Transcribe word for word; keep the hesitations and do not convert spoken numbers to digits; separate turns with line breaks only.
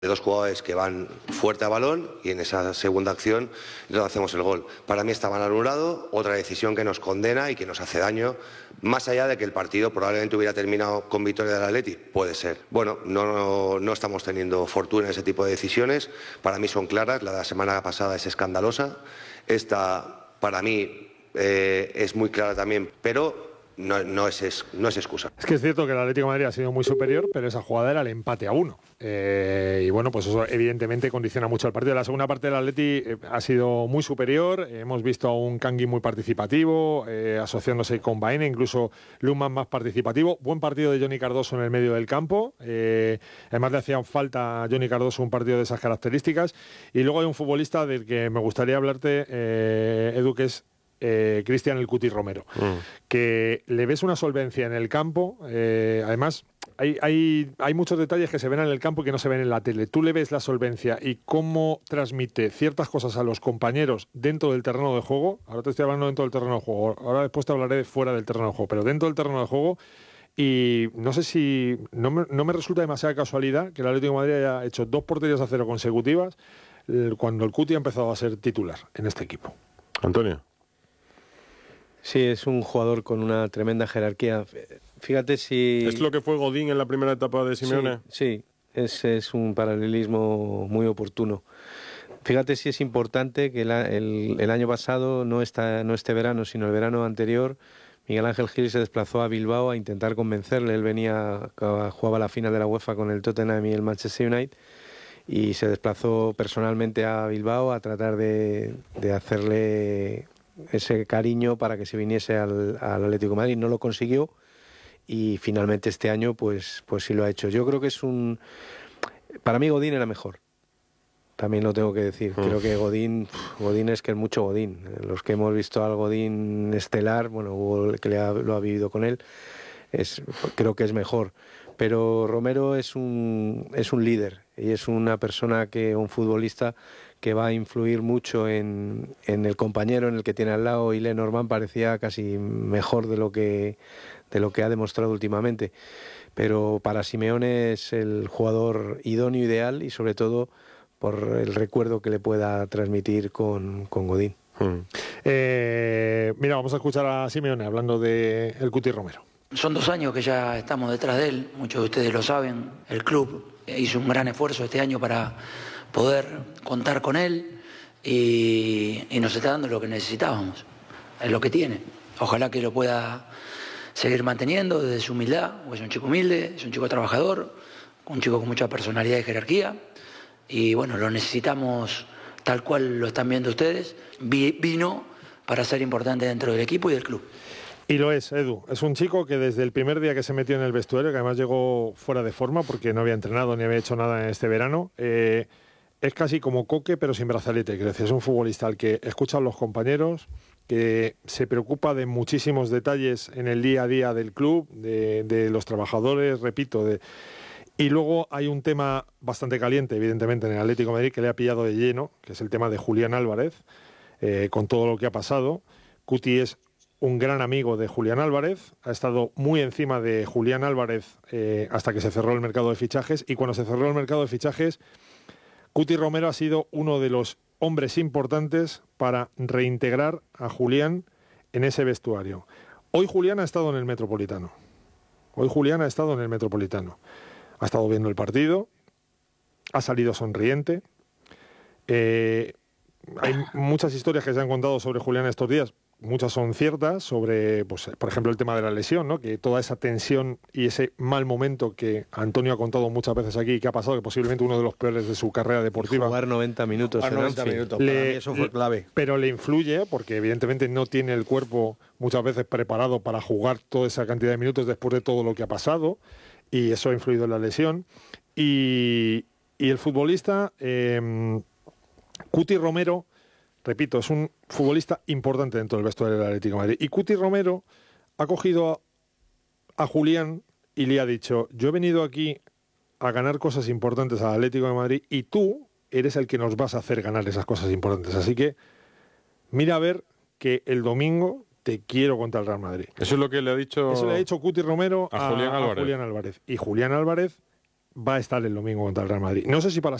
de dos jugadores que van fuerte a balón y en esa segunda acción nos hacemos el gol. Para mí está mal anulado, otra decisión que nos condena y que nos hace daño, más allá de que el partido probablemente hubiera terminado con victoria del Atleti, puede ser. Bueno, no, no estamos teniendo fortuna en ese tipo de decisiones, para mí son claras, la de la semana pasada es escandalosa, esta para mí eh, es muy clara también, pero No, no, es, no es excusa.
Es que es cierto que el Atlético de Madrid ha sido muy superior, pero esa jugada era el empate a uno. Eh, y bueno, pues eso evidentemente condiciona mucho el partido. La segunda parte del Atleti eh, ha sido muy superior. Eh, hemos visto a un Kangui muy participativo, eh, asociándose con Baena, incluso Luhmann más participativo. Buen partido de Johnny Cardoso en el medio del campo. Eh, además le hacían falta a Johnny Cardoso un partido de esas características. Y luego hay un futbolista del que me gustaría hablarte, eh, Edu, que es Eh, Cristian el Cuti Romero, mm. que le ves una solvencia en el campo, eh, además hay, hay, hay muchos detalles que se ven en el campo y que no se ven en la tele. Tú le ves la solvencia y cómo transmite ciertas cosas a los compañeros dentro del terreno de juego. Ahora te estoy hablando dentro del terreno de juego, ahora después te hablaré de fuera del terreno de juego, pero dentro del terreno de juego. Y no sé si no me, no me resulta demasiada casualidad que el Atlético de Madrid haya hecho dos porterías a cero consecutivas cuando el Cuti ha empezado a ser titular en este equipo.
Antonio.
Sí, es un jugador con una tremenda jerarquía. Fíjate si...
¿Es lo que fue Godín en la primera etapa de Simeone?
Sí, sí. Es, es un paralelismo muy oportuno. Fíjate si es importante que la, el, el año pasado, no, esta, no este verano, sino el verano anterior, Miguel Ángel Gil se desplazó a Bilbao a intentar convencerle. Él venía, jugaba la final de la UEFA con el Tottenham y el Manchester United, y se desplazó personalmente a Bilbao a tratar de, de hacerle ese cariño para que se viniese al, al Atlético de Madrid. No lo consiguió y finalmente este año pues, pues sí lo ha hecho. Yo creo que es un... Para mí Godín era mejor, también lo tengo que decir. Mm. Creo que Godín, Godín es que es mucho Godín. Los que hemos visto al Godín estelar, bueno, Hugo que le ha, lo ha vivido con él, es, creo que es mejor. Pero Romero es un, es un líder y es una persona, que un futbolista que va a influir mucho en, en el compañero, en el que tiene al lado, y Lenormand parecía casi mejor de lo que, de lo que ha demostrado últimamente. Pero para Simeone es el jugador idóneo, ideal, y sobre todo por el recuerdo que le pueda transmitir con, con Godín.
Hmm. Eh, mira, vamos a escuchar a Simeone hablando de el Cuti Romero.
Son dos años que ya estamos detrás de él, muchos de ustedes lo saben. El club hizo un gran esfuerzo este año para poder contar con él y, y nos está dando lo que necesitábamos, es lo que tiene. Ojalá que lo pueda seguir manteniendo desde su humildad, porque es un chico humilde, es un chico trabajador, un chico con mucha personalidad y jerarquía, y bueno, lo necesitamos tal cual lo están viendo ustedes. Vino para ser importante dentro del equipo y del club.
Y lo es, Edu. Es un chico que desde el primer día que se metió en el vestuario, que además llegó fuera de forma porque no había entrenado ni había hecho nada en este verano, eh, es casi como Coque pero sin brazalete. Quiero decir, es un futbolista al que escucha a los compañeros, que se preocupa de muchísimos detalles en el día a día del club, de, de los trabajadores, repito. De... Y luego hay un tema bastante caliente, evidentemente, en el Atlético de Madrid, que le ha pillado de lleno, que es el tema de Julián Álvarez, eh, con todo lo que ha pasado. Cuti es un gran amigo de Julián Álvarez, ha estado muy encima de Julián Álvarez eh, hasta que se cerró el mercado de fichajes, y cuando se cerró el mercado de fichajes, Cuti Romero ha sido uno de los hombres importantes para reintegrar a Julián en ese vestuario. Hoy Julián ha estado en el Metropolitano, hoy Julián ha estado en el Metropolitano, ha estado viendo el partido, ha salido sonriente. Eh, hay muchas historias que se han contado sobre Julián estos días. Muchas son ciertas, sobre, pues, por ejemplo, el tema de la lesión, ¿no? Que toda esa tensión y ese mal momento que Antonio ha contado muchas veces aquí, que ha pasado, que posiblemente uno de los peores de su carrera deportiva.
Jugar noventa minutos.
Jugar noventa minutos,
le,
para mí eso fue clave.
Pero le influye, porque evidentemente no tiene el cuerpo muchas veces preparado para jugar toda esa cantidad de minutos después de todo lo que ha pasado, y eso ha influido en la lesión. Y, y el futbolista, eh, Cuti Romero, repito, es un futbolista importante dentro del vestuario del Atlético de Madrid. Y Cuti Romero ha cogido a, a Julián y le ha dicho: yo he venido aquí a ganar cosas importantes al Atlético de Madrid y tú eres el que nos vas a hacer ganar esas cosas importantes. Así que mira a ver que el domingo te quiero contra el Real Madrid.
Eso es lo que le ha dicho...
Eso le ha dicho Cuti Romero
a,
a,
Julián, Álvarez.
a Julián Álvarez. Y Julián Álvarez va a estar el domingo contra el Real Madrid. No sé si para